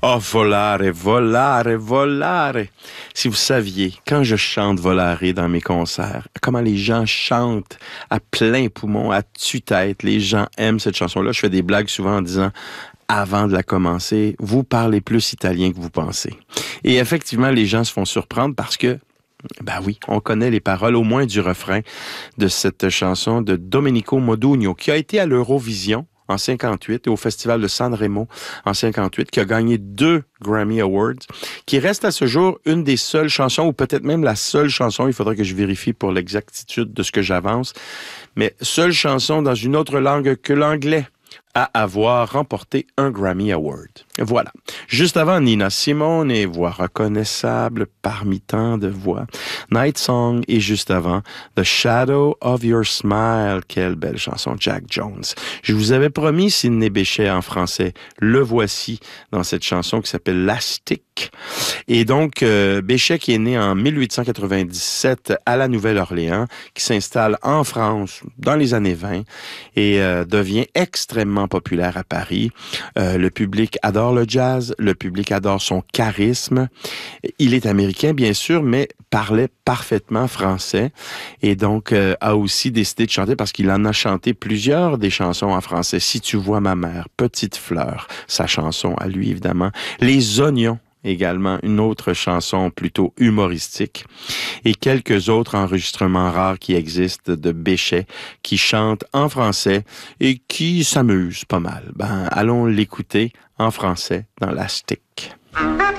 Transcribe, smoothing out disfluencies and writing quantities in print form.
Oh, volare, volare, volare. Si vous saviez, quand je chante volare dans mes concerts, comment les gens chantent à plein poumon, à tue-tête. Les gens aiment cette chanson-là. Je fais des blagues souvent en disant, avant de la commencer, vous parlez plus italien que vous pensez. Et effectivement, les gens se font surprendre parce que ben oui, on connaît les paroles, au moins du refrain de cette chanson de Domenico Modugno, qui a été à l'Eurovision en 58 et au Festival de Sanremo en 58, qui a gagné 2 Grammy Awards, qui reste à ce jour une des seules chansons, ou peut-être même la seule chanson, il faudrait que je vérifie pour l'exactitude de ce que j'avance, mais seule chanson dans une autre langue que l'anglais à avoir remporté un Grammy Award. Voilà. Juste avant, Nina Simone, voix reconnaissable parmi tant de voix. Night Song, et juste avant, The Shadow of Your Smile. Quelle belle chanson, Jack Jones. Je vous avais promis Sidney Bechet en français. Le voici dans cette chanson qui s'appelle Lastic. Et donc, Bechet qui est né en 1897 à la Nouvelle-Orléans, qui s'installe en France dans les années 20 et devient extrêmement populaire à Paris. Le public adore le jazz, le public adore son charisme. Il est américain, bien sûr, mais parlait parfaitement français et donc a aussi décidé de chanter parce qu'il en a chanté plusieurs des chansons en français. Si tu vois ma mère, Petite fleur, sa chanson à lui, évidemment. Les oignons, également une autre chanson plutôt humoristique, et quelques autres enregistrements rares qui existent de Bechet qui chante en français et qui s'amuse pas mal. Ben, allons l'écouter en français dans Lastic.